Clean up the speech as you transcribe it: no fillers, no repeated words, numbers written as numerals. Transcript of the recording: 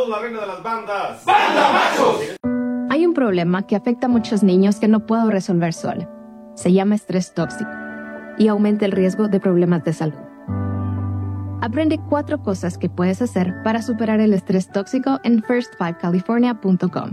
todos la reina de las bandas. ¡Banda Machos! Hay un problema que afecta a muchos niños que no puedo resolver sola. Se llama estrés tóxico y aumenta el riesgo de problemas de salud. Aprende 4 cosas que puedes hacer para superar el estrés tóxico en first5california.com.